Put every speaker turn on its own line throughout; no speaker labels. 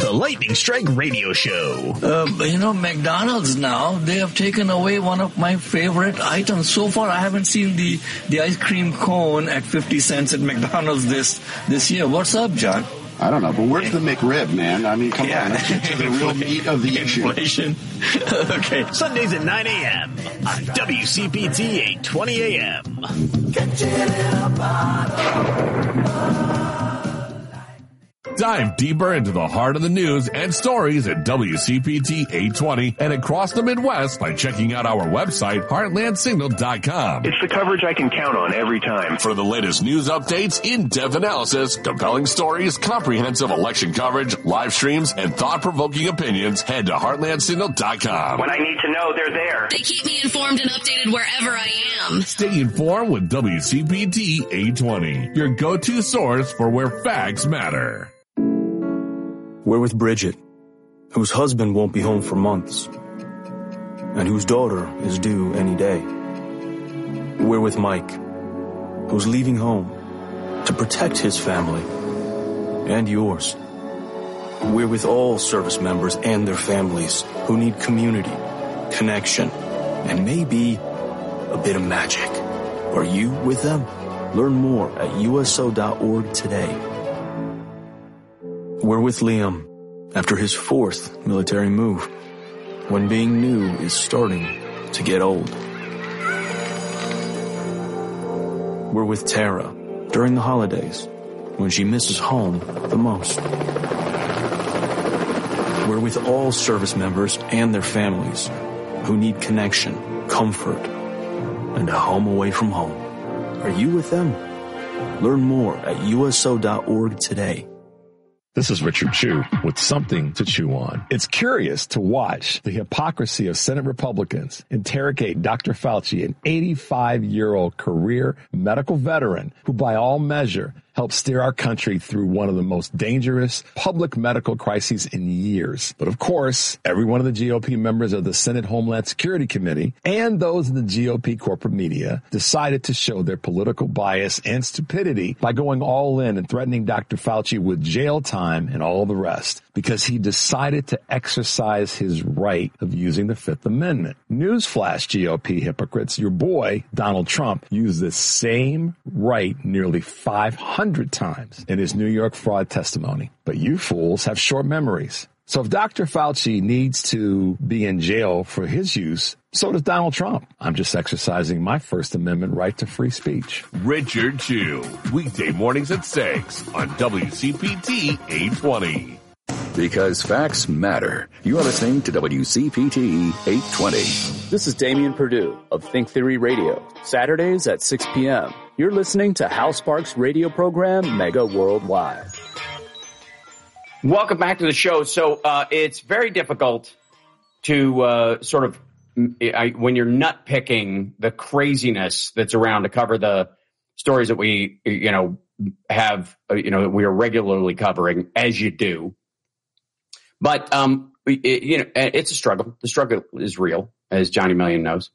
the Lightning Strike Radio Show.
McDonald's now, they have taken away one of my favorite items. So far, I haven't seen the ice cream cone at 50 cents at McDonald's this year. What's up, John?
I don't know, but where's the McRib, man? I mean, come on. Let's get to the real meat of the issue.
Inflation. Okay. Sundays at 9 a.m. on WCPT 820 a.m.
Dive deeper into the heart of the news and stories at WCPT 820 and across the Midwest by checking out our website, heartlandsignal.com.
It's the coverage I can count on every time.
For the latest news updates, in-depth analysis, compelling stories, comprehensive election coverage, live streams, and thought-provoking opinions, head to heartlandsignal.com.
When I need to know, they're there.
They keep me informed and updated wherever I am.
Stay informed with WCPT 820, your go-to source for where facts matter.
We're with Bridget, whose husband won't be home for months, and whose daughter is due any day. We're with Mike, who's leaving home to protect his family and yours. We're with all service members and their families who need community, connection, and maybe a bit of magic. Are you with them? Learn more at USO.org today. We're with Liam after his 4th military move, when being new is starting to get old. We're with Tara during the holidays, when she misses home the most. We're with all service members and their families who need connection, comfort, and a home away from home. Are you with them? Learn more at USO.org today.
This is Richard Chew with something to chew on. It's curious to watch the hypocrisy of Senate Republicans interrogate Dr. Fauci, an 85-year-old career medical veteran who by all measure helped steer our country through one of the most dangerous public medical crises in years. But of course, every one of the GOP members of the Senate Homeland Security Committee and those in the GOP corporate media decided to show their political bias and stupidity by going all in and threatening Dr. Fauci with jail time and all the rest because he decided to exercise his right of using the Fifth Amendment. Newsflash, GOP hypocrites, your boy, Donald Trump, used the same right nearly 500 times in his New York fraud testimony. But you fools have short memories. So if Dr. Fauci needs to be in jail for his use, so does Donald Trump. I'm just exercising my First Amendment right to free speech.
Richard Chew, weekday mornings at 6 on WCPT 820.
Because facts matter. You are listening to WCPT 820.
This is Damian Perdue of Think Theory Radio. Saturdays at 6 p.m. You're listening to Hal Sparks' radio program, Mega Worldwide.
Welcome back to the show. So it's very difficult to when you're nut picking the craziness that's around to cover the stories that we, have, we are regularly covering, as you do. But, it's a struggle. The struggle is real, as Johnny Million knows.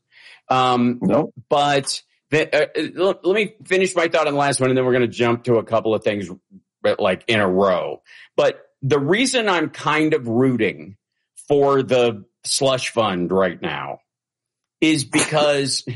But let me finish my thought on the last one, and then we're going to jump to a couple of things like in a row. But the reason I'm kind of rooting for the slush fund right now is because,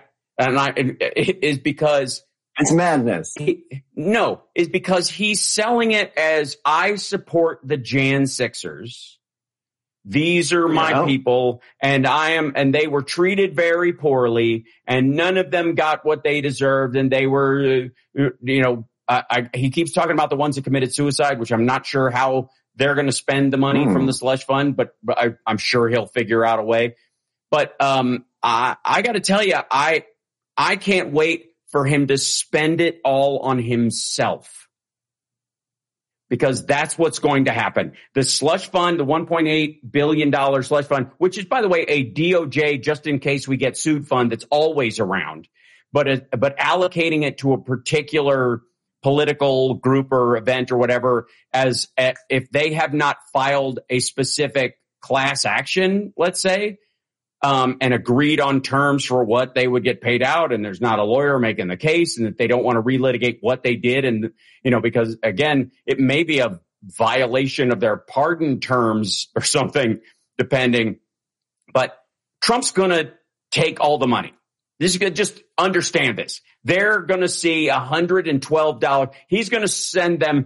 it's madness.
Is because he's selling it as I support the Jan Sixers. These are my people, and they were treated very poorly, and none of them got what they deserved, and they were, he keeps talking about the ones that committed suicide, which I'm not sure how they're going to spend the money from the slush fund, but I'm sure he'll figure out a way. But I got to tell you, I can't wait for him to spend it all on himself, because that's what's going to happen. The slush fund, the $1.8 billion slush fund, which is, by the way, a DOJ just in case we get sued fund that's always around, but allocating it to a particular political group or event or whatever, as if they have not filed a specific class action, let's say, and agreed on terms for what they would get paid out, and there's not a lawyer making the case, and that they don't want to relitigate what they did, and because again, it may be a violation of their pardon terms or something, depending. But Trump's going to take all the money. This is good. Just understand this. They're going to see $112. He's going to send them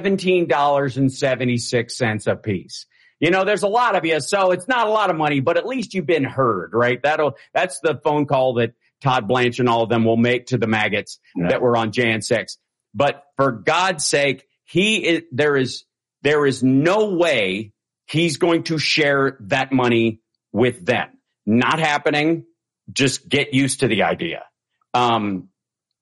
$17.76 a piece. You know, there's a lot of you, so it's not a lot of money, but at least you've been heard, right? That's the phone call that Todd Blanche and all of them will make to the maggots that were on Jan 6. But for God's sake, there is no way he's going to share that money with them. Not happening. Just get used to the idea. And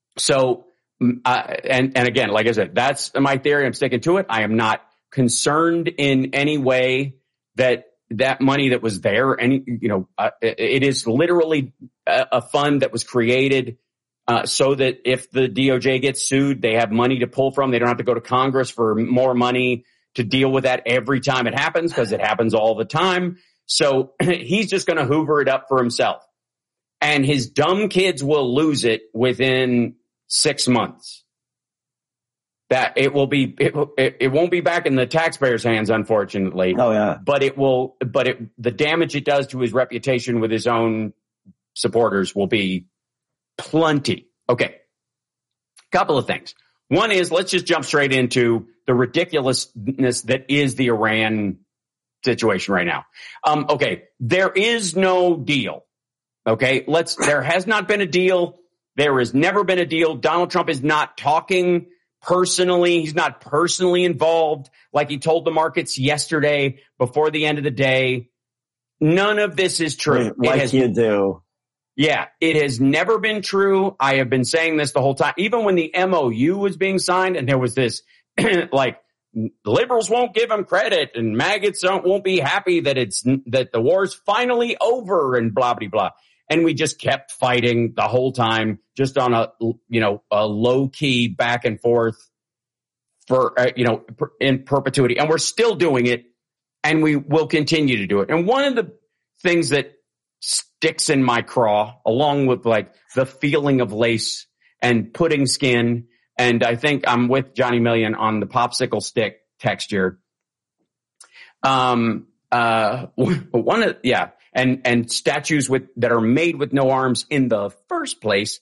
again, like I said, that's my theory. I'm sticking to it. I am not concerned in any way that money that was there, it is literally a fund that was created so that if the DOJ gets sued, they have money to pull from. They don't have to go to Congress for more money to deal with that every time it happens, because it happens all the time. So he's just going to hoover it up for himself. And his dumb kids will lose it within 6 months. That it won't be back in the taxpayers' hands, unfortunately.
Oh yeah.
But the damage it does to his reputation with his own supporters will be plenty. Okay. Couple of things. One is, let's just jump straight into the ridiculousness that is the Iran situation right now. Okay. There is no deal. Okay. There has not been a deal. There has never been a deal. Donald Trump is not talking personally. He's not personally involved like he told the markets yesterday before the end of the day. None of this is true.
You do.
Yeah, it has never been true. I have been saying this the whole time. Even when the MOU was being signed and there was this like liberals won't give him credit and maggots won't be happy that the war's finally over and blah, blah, blah. And we just kept fighting the whole time, just on a low key back and forth for, in perpetuity. And we're still doing it, and we will continue to do it. And one of the things that sticks in my craw, along with like the feeling of lace and pudding skin, and I think I'm with Johnny Million on the popsicle stick texture. And statues that are made with no arms in the first place,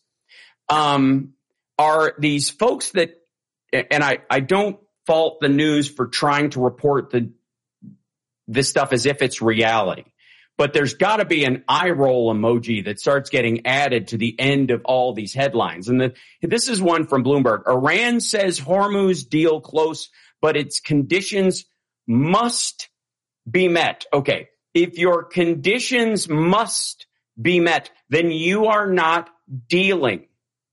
are these folks that, and I don't fault the news for trying to report this stuff as if it's reality, but there's got to be an eye roll emoji that starts getting added to the end of all these headlines. And this is one from Bloomberg. Iran says Hormuz deal close, but its conditions must be met. Okay. If your conditions must be met, then you are not dealing.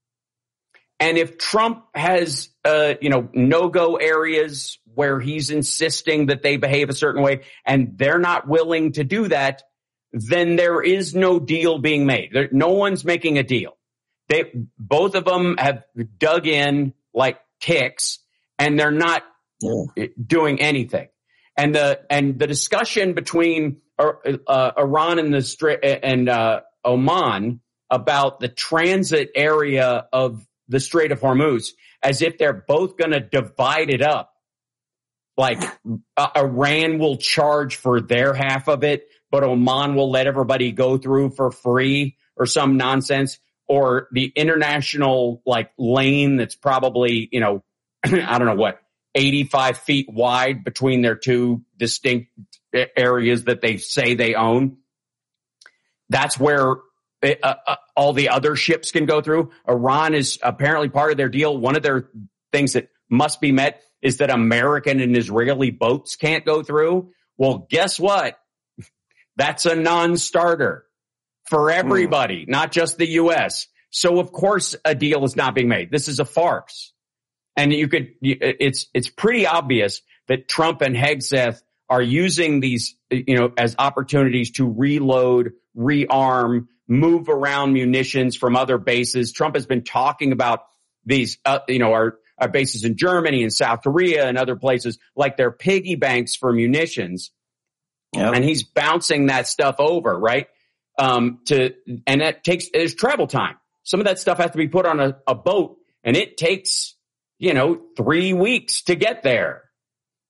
And if Trump has, no-go areas where he's insisting that they behave a certain way and they're not willing to do that, then there is no deal being made. No one's making a deal. Both of them have dug in like ticks, and they're not doing anything. And the discussion between Iran and Oman about the transit area of the Strait of Hormuz, as if they're both going to divide it up. Like Iran will charge for their half of it, but Oman will let everybody go through for free or some nonsense, or the international like lane that's probably, I don't know what, 85 feet wide between their two distinct areas that they say they own. That's where all the other ships can go through. Iran is apparently part of their deal. One of their things that must be met is that American and Israeli boats can't go through. Well, guess what? That's a non-starter for everybody, not just the U.S. So, of course, a deal is not being made. This is a farce. And it's pretty obvious that Trump and Hegseth are using these, as opportunities to reload, rearm, move around munitions from other bases. Trump has been talking about these, our bases in Germany and South Korea and other places like they're piggy banks for munitions. Yep. And he's bouncing that stuff over, right? And there's travel time. Some of that stuff has to be put on a boat, and it takes 3 weeks to get there.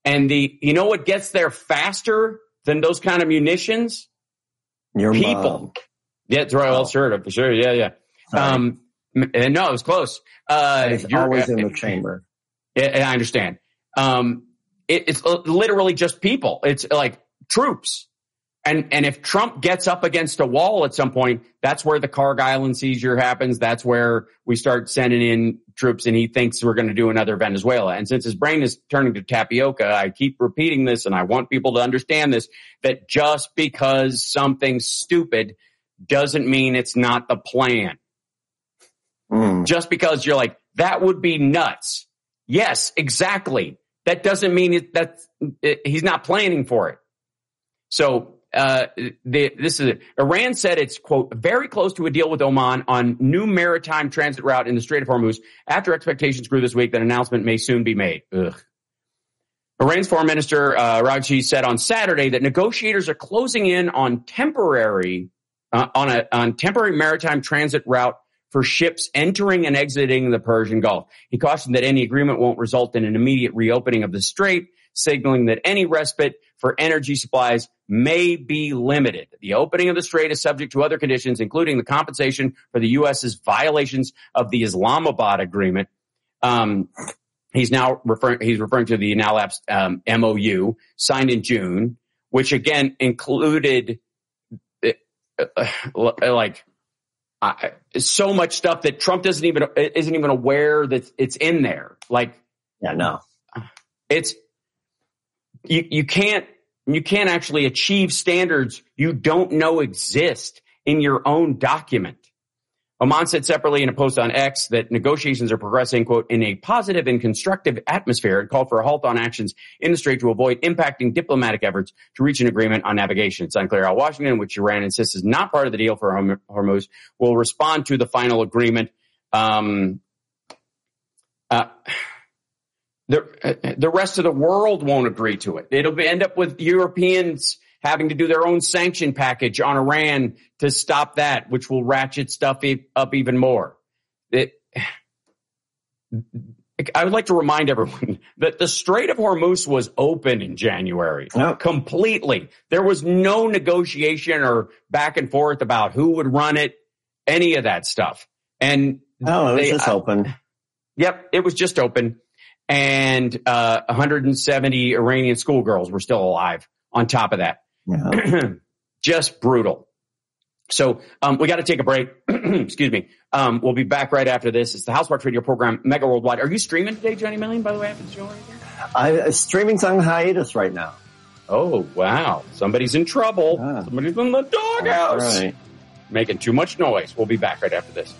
And you know what gets there faster than those kind of munitions?
Your
people.
Mom.
Yeah, it's right. Well, sure. Yeah. No, it was close.
It's always in the chamber.
I understand. It's literally just people. It's like troops. And if Trump gets up against a wall at some point, that's where the Carg Island seizure happens. That's where we start sending in troops, and he thinks we're going to do another Venezuela. And since his brain is turning to tapioca, I keep repeating this, and I want people to understand this, that just because something's stupid doesn't mean it's not the plan. Just because you're like, that would be nuts. Yes, exactly. That doesn't mean he's not planning for it. So Iran said it's, quote, very close to a deal with Oman on new maritime transit route in the Strait of Hormuz after expectations grew this week that an announcement may soon be made. Iran's foreign minister, Raghchi, said on Saturday that negotiators are closing in on temporary maritime transit route for ships entering and exiting the Persian Gulf. He cautioned that any agreement won't result in an immediate reopening of the strait, signaling that any respite for energy supplies may be limited. The opening of the strait is subject to other conditions, including the compensation for the U.S.'s violations of the Islamabad agreement. He's referring to the now lapsed MOU signed in June, which again included so much stuff that Trump isn't even aware that it's in there. It's you can't actually achieve standards you don't know exist in your own document. Oman said separately in a post on X that negotiations are progressing, quote, in a positive and constructive atmosphere, and called for a halt on actions in the strait to avoid impacting diplomatic efforts to reach an agreement on navigation. It's unclear how Washington, which Iran insists is not part of the deal for Hormuz, will respond to the final agreement. The rest of the world won't agree to it. It'll end up with Europeans having to do their own sanction package on Iran to stop that, which will ratchet stuff up even more. I would like to remind everyone that the Strait of Hormuz was open in January. Completely. There was no negotiation or back and forth about who would run it, any of that stuff. And
it was just open.
Yep, it was just open. And 170 Iranian schoolgirls were still alive on top of that. Yeah. Just brutal. So we got to take a break. Excuse me. We'll be back right after this. It's the HouseSparks Radio program, Mega Worldwide. Are you streaming today, Johnny Million, by the way, after the show?
Streaming's on hiatus right now.
Oh, wow. Somebody's in trouble. Somebody's in the doghouse. Right. Making too much noise. We'll be back right after this.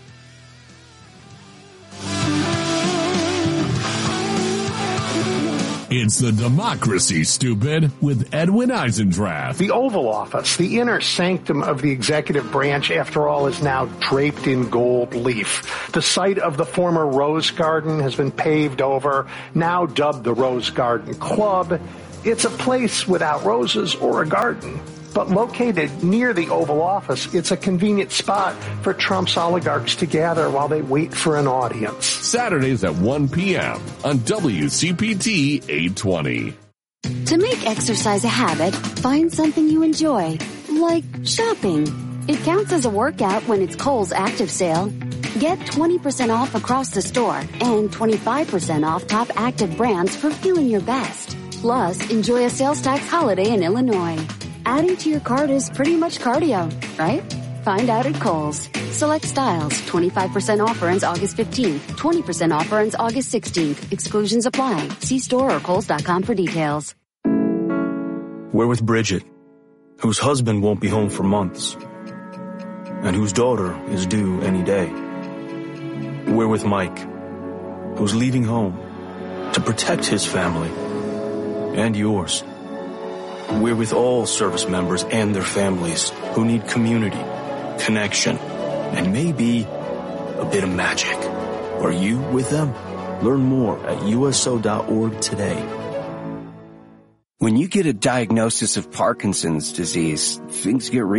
It's the Democracy, Stupid, with Edwin Eisendrath.
The Oval Office, the inner sanctum of the executive branch, after all, is now draped in gold leaf. The site of the former Rose Garden has been paved over, now dubbed the Rose Garden Club. It's a place without roses or a garden. But located near the Oval Office, it's a convenient spot for Trump's oligarchs to gather while they wait for an audience.
Saturdays at 1 p.m. on WCPT 820.
To make exercise a habit, find something you enjoy, like shopping. It counts as a workout when it's Kohl's Active Sale. Get 20% off across the store and 25% off top active brands for feeling your best. Plus, enjoy a sales tax holiday in Illinois. Adding to your cart is pretty much cardio, right? Find out at Kohl's. Select styles. 25% offer ends August 15th. 20% offer ends August 16th. Exclusions apply. See store or Kohls.com for details.
We're with Bridget, whose husband won't be home for months, and whose daughter is due any day. We're with Mike, who's leaving home to protect his family and yours. We're with all service members and their families who need community, connection, and maybe a bit of magic. Are you with them? Learn more at USO.org today.
When you get a diagnosis of Parkinson's disease, things get real.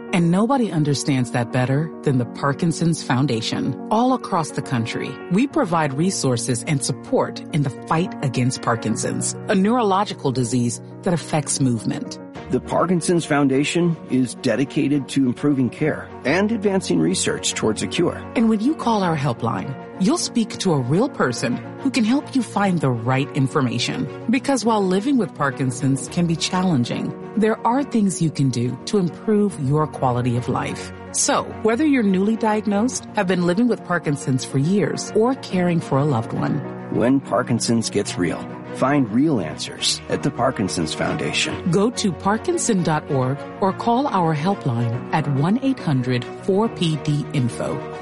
And nobody understands that better than the Parkinson's Foundation. All across the country, we provide resources and support in the fight against Parkinson's, a neurological disease that affects movement.
The Parkinson's Foundation is dedicated to improving care and advancing research towards a cure.
And when you call our helpline, you'll speak to a real person who can help you find the right information. Because while living with Parkinson's can be challenging, there are things you can do to improve your quality of life. So, whether you're newly diagnosed, have been living with Parkinson's for years, or caring for a loved one,
when Parkinson's gets real, find real answers at the Parkinson's Foundation.
Go to Parkinson.org or call our helpline at 1-800-4PD-INFO.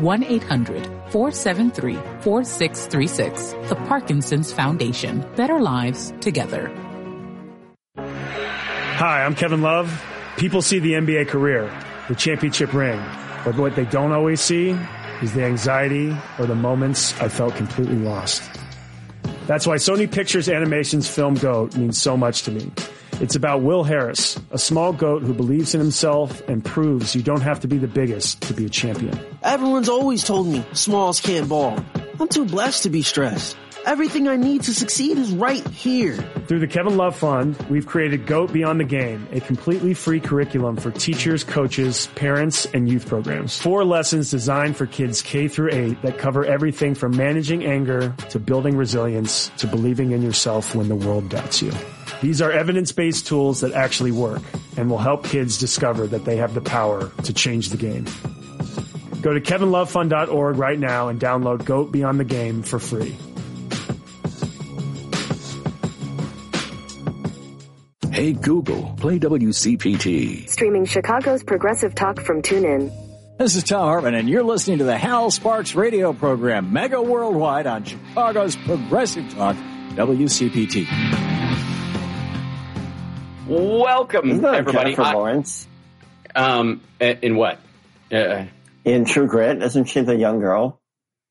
1-800-473-4636. The Parkinson's Foundation. Better lives together.
Hi, I'm Kevin Love. People see the NBA career, the championship ring, but what they don't always see is the anxiety or the moments I felt completely lost. That's why Sony Pictures Animation's film GOAT means so much to me. It's about Will Harris, a small goat who believes in himself and proves you don't have to be the biggest to be a champion.
Everyone's always told me smalls can't ball. I'm too blessed to be stressed. Everything I need to succeed is right here.
Through the Kevin Love Fund, we've created GOAT Beyond the Game, a completely free curriculum for teachers, coaches, parents, and youth programs. 4 lessons designed for kids K through 8 that cover everything from managing anger to building resilience to believing in yourself when the world doubts you. These are evidence-based tools that actually work and will help kids discover that they have the power to change the game. Go to kevinlovefund.org right now and download GOAT Beyond the Game for free.
Hey Google, play WCPT.
Streaming Chicago's progressive talk from TuneIn.
This is Tom Hartman, and you're listening to the Hal Sparks radio program, Mega Worldwide on Chicago's progressive talk, WCPT.
Welcome, everybody.
Jennifer Lawrence.
In what?
In True Grit, isn't she the young girl?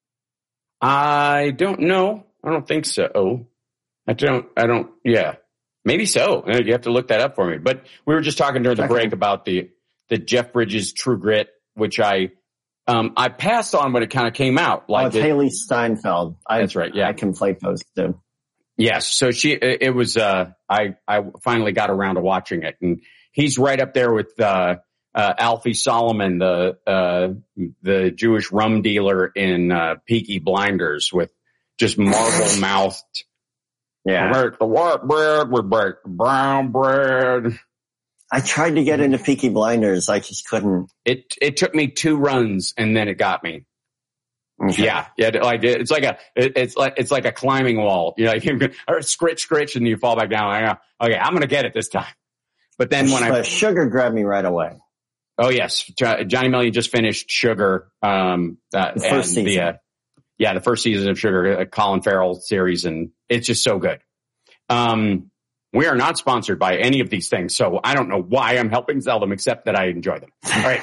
I don't know. I don't think so. Yeah. Maybe so. You have to look that up for me. But we were just talking during the break about the Jeff Bridges True Grit, which I passed on when it kind of came out.
Like it's Haley Steinfeld.
That's right. Yeah,
I conflate those two.
Yes. So I finally got around to watching it, and he's right up there with Alfie Solomon, the Jewish rum dealer in Peaky Blinders, with just marble mouthed.
Yeah.
Break the white bread, we break the brown bread.
I tried to get into Peaky Blinders. I just couldn't.
It took me 2 runs and then it got me. Okay. Yeah. Like it's like a climbing wall. You're like, or scritch, and you fall back down. I go, okay, I'm going to get it this time. But then
Sugar grabbed me right away.
Oh yes. Johnny Million just finished Sugar.
The first season.
The first season of Sugar, a Colin Farrell series, and it's just so good. We are not sponsored by any of these things, so I don't know why I'm helping sell them, except that I enjoy them. All right.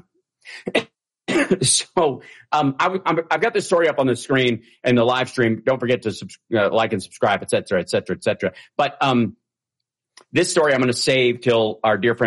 So I've got this story up on the screen and the live stream. Don't forget to like and subscribe, et cetera, et cetera, et cetera. But this story I'm going to save till our dear friend